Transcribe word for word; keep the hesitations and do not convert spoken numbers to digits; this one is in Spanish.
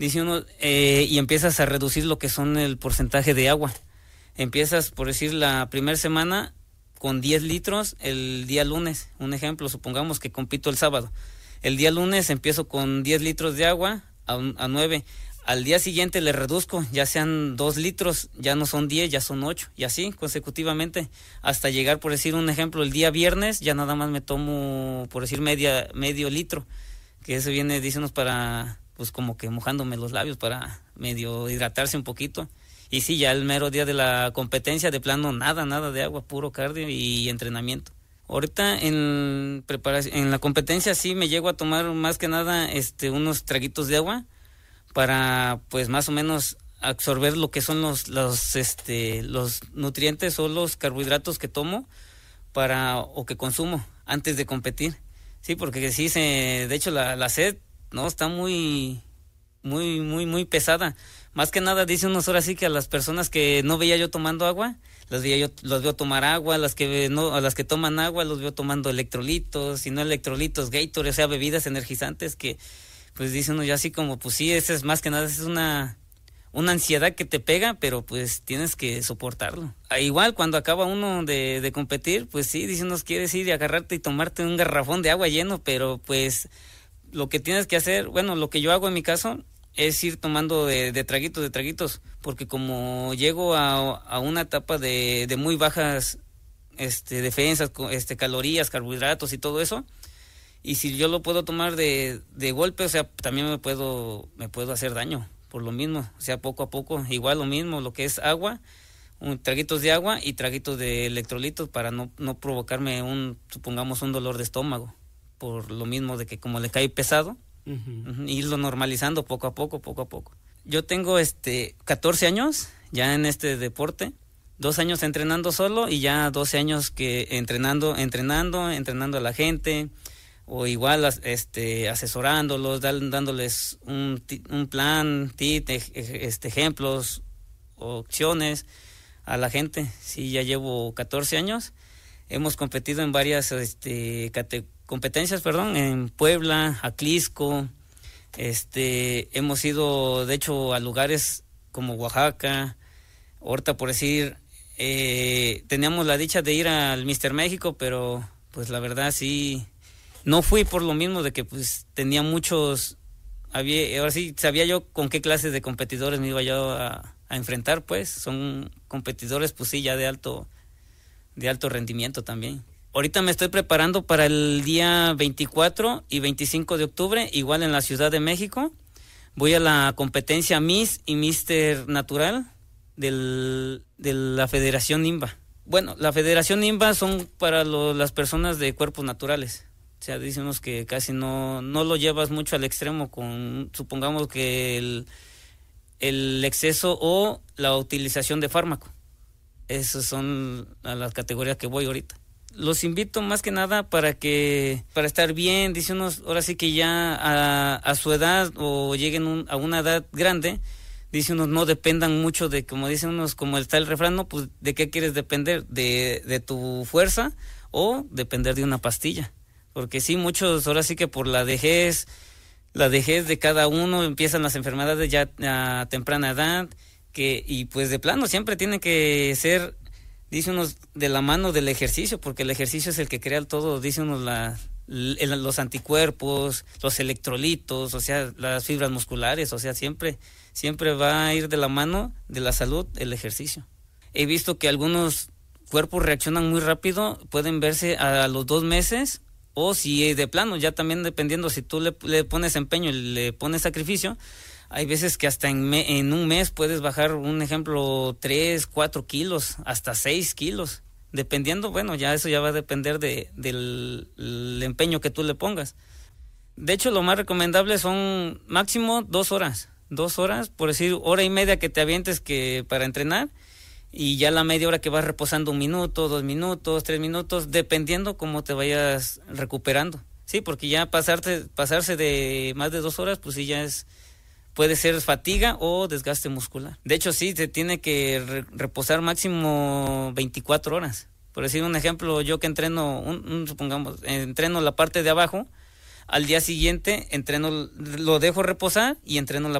dice uno, eh, y empiezas a reducir lo que son el porcentaje de agua. Empiezas, por decir, la primera semana con diez litros el día lunes. Un ejemplo, supongamos que compito el sábado. El día lunes empiezo con diez litros de agua a, a nueve. Al día siguiente le reduzco, ya sean dos litros, ya no son diez, ya son ocho. Y así consecutivamente hasta llegar, por decir un ejemplo, el día viernes ya nada más me tomo, por decir, media, medio litro. Que eso viene, dícenos, para, pues como que mojándome los labios para medio hidratarse un poquito. Y sí, ya el mero día de la competencia, de plano, nada, nada de agua, puro cardio y entrenamiento. Ahorita en preparación, en la competencia sí me llego a tomar más que nada este unos traguitos de agua para, pues, más o menos absorber lo que son los los este los nutrientes o los carbohidratos que tomo para o que consumo antes de competir. Sí, porque sí se, de hecho la la sed, no, está muy muy muy muy pesada. Más que nada dice unos horas sí que a las personas que no veía yo tomando agua, las veía yo, los veo tomar agua, las que no, a las que toman agua los veo tomando electrolitos, y no electrolitos, Gatorade, o sea, bebidas energizantes que, pues dice uno ya así como, pues sí, esa es más que nada, es una, una ansiedad que te pega, pero pues tienes que soportarlo. Ah, igual cuando acaba uno de, de competir, pues sí, dice uno, quieres ir y agarrarte y tomarte un garrafón de agua lleno, pero pues lo que tienes que hacer, bueno, lo que yo hago en mi caso, es ir tomando de, de traguitos, de traguitos, porque como llego a, a una etapa de, de muy bajas este, defensas, este, calorías, carbohidratos y todo eso, y si yo lo puedo tomar de, de golpe, o sea, también me puedo, me puedo hacer daño, por lo mismo, o sea, poco a poco, igual lo mismo, lo que es agua, un, traguitos de agua y traguitos de electrolitos para no, no provocarme un, supongamos, un dolor de estómago, por lo mismo de que como le cae pesado, Uh-huh. Uh-huh, irlo normalizando poco a poco, poco a poco. Yo tengo este catorce años ya en este deporte, dos años entrenando solo y ya doce años que entrenando, entrenando, entrenando a la gente, o igual este asesorándolos, dándoles un, un plan, tit, este, ejemplos, opciones a la gente. Sí, ya llevo catorce años. Hemos competido en varias este, cate- competencias, perdón, en Puebla, Aclisco, este, hemos ido, de hecho, a lugares como Oaxaca. Ahorita, por decir, eh, teníamos la dicha de ir al míster México, pero pues la verdad sí, no fui por lo mismo de que pues tenía muchos, había, ahora sí sabía yo con qué clases de competidores me iba yo a, a enfrentar, pues son competidores pues sí ya de alto de alto rendimiento también. Ahorita me estoy preparando para el día veinticuatro y veinticinco de octubre, igual en la Ciudad de México. Voy a la competencia Miss y míster Natural del, de la Federación INVA. Bueno, la Federación INVA son para lo, las personas de cuerpos naturales. O sea, decimos que casi no, no lo llevas mucho al extremo con, supongamos que el, el exceso o la utilización de fármaco. Esas son las categorías que voy ahorita. Los invito más que nada para que, para estar bien, dice unos, ahora sí que ya a, a su edad o lleguen un, a una edad grande, dice unos, no dependan mucho de, como dicen unos, como está el refrán, ¿no? Pues de qué quieres depender, de, de tu fuerza o depender de una pastilla. Porque sí, muchos, ahora sí que por la vejez, la vejez de cada uno, empiezan las enfermedades ya a temprana edad, que y pues de plano siempre tiene que ser, dice unos, de la mano del ejercicio, porque el ejercicio es el que crea todo, dice unos, la, el, los anticuerpos, los electrolitos, o sea, las fibras musculares, o sea, siempre, siempre va a ir de la mano de la salud el ejercicio. He visto que algunos cuerpos reaccionan muy rápido, pueden verse a, a los dos meses, o si de plano, ya también dependiendo, si tú le, le pones empeño y le pones sacrificio, hay veces que hasta en, me, en un mes puedes bajar, un ejemplo, tres, cuatro kilos, hasta seis kilos. Dependiendo, bueno, ya eso ya va a depender de, del el empeño que tú le pongas. De hecho, lo más recomendable son máximo dos horas. Dos horas, por decir, hora y media que te avientes que para entrenar, y ya la media hora que vas reposando un minuto, dos minutos, tres minutos, dependiendo cómo te vayas recuperando. Sí, porque ya pasarte, pasarse de más de dos horas, pues sí ya es... puede ser fatiga o desgaste muscular. De hecho, sí, se tiene que re- reposar máximo veinticuatro horas. Por decir un ejemplo, yo que entreno, un, un, supongamos, entreno la parte de abajo, al día siguiente entreno, lo dejo reposar y entreno la